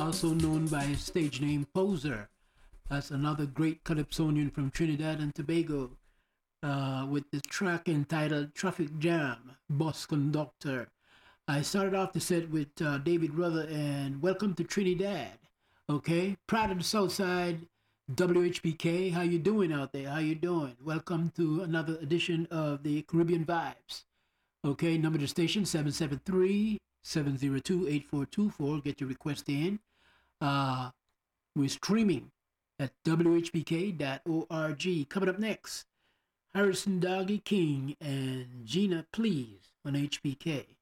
also known by his stage name Poser. That's another great calypsonian from Trinidad and Tobago, with the track entitled Traffic Jam, Boss Conductor. I started off the set with David Ruther and Welcome to Trinidad. Okay, Pride of the Southside, WHPK. How you doing out there? How you doing? Welcome to another edition of the Caribbean Vibes. Okay, number of the station 773-702-8424. Get your request in. We're streaming at whpk.org. Coming up next, Harrison Doggy King and Gina Please on HPK.